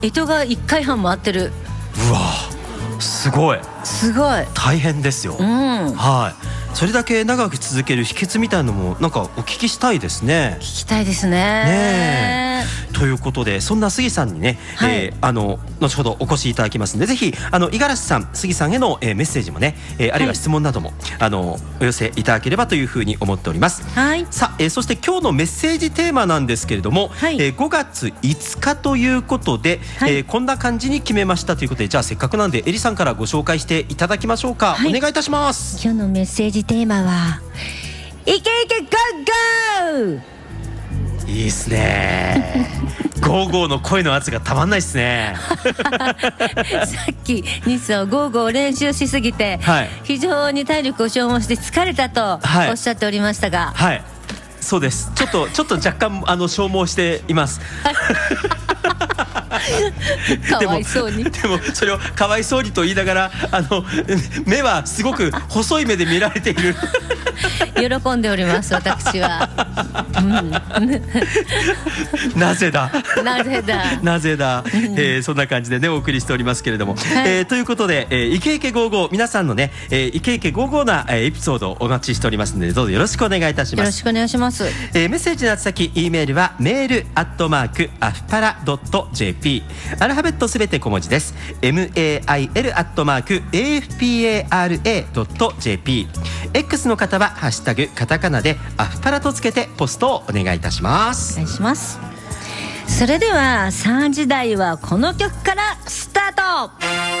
糸が1回半回ってる。 うわすごい大変ですよ、はい。それだけ長く続ける秘訣みたいなのもなんかお聞きしたいですね。 聞きたいですね。 ということでそんな杉さんにね、後ほどお越しいただきますので、ぜひ五十嵐さん杉さんへの、メッセージもね、あるいは質問なども、お寄せいただければというふうに思っております。さあ、そして今日のメッセージテーマなんですけれども、5月5日ということで、こんな感じに決めましたということで、じゃあせっかくなんでエリさんからご紹介していただきましょうか。お願いいたします。 今日のメッセージテーマはイケイケゴーゴー。 いいっすねゴーゴーの声の圧がたまんないっすねさっきニスをゴーゴー練習しすぎて、非常に体力を消耗して疲れたとおっしゃっておりましたが、 そうです。ちょっと若干消耗していますかわいそうに。 でもそれをかわいそうにと言いながら目はすごく細い目で見られている喜んでおります私は、 なぜだそんな感じでねお送りしておりますけれども、ということで、イケイケゴーゴー、皆さんのね、イケイケゴーゴーなエピソードをお待ちしておりますので、どうぞよろしくお願いいたします。 よろしくお願いします。 メッセージの宛先 E メールはメール@afpara.jp、 アルファベットすべて小文字です。 mail@afpara.jp。 X の方はハッシュタグカタカナでアフパラとつけてポストをお願いいたします。 お願いします。それでは3時台はこの曲からスタート。